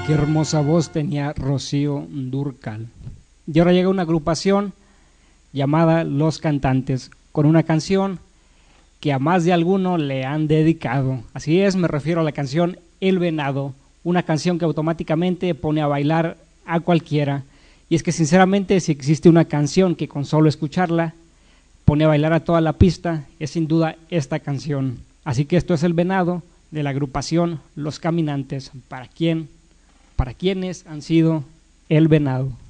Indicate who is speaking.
Speaker 1: Qué hermosa voz tenía Rocío Dúrcal. Y ahora llega una agrupación llamada Los Cantantes, con una canción que a más de alguno le han dedicado. Así es, me refiero a la canción El Venado, una canción que automáticamente pone a bailar a cualquiera. Y es que sinceramente, si existe una canción que con solo escucharla pone a bailar a toda la pista, es sin duda esta canción. Así que esto es El Venado, de la agrupación Los Caminantes. ¿Para quién? ¿Para quiénes han sido El Venado?